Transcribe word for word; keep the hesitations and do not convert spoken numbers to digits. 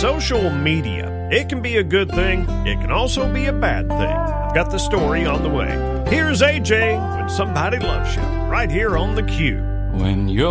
Social media. It can be a good thing. It can also be a bad thing. I've got the story on the way. Here's A J, When Somebody Loves You, right here on The Q. When you're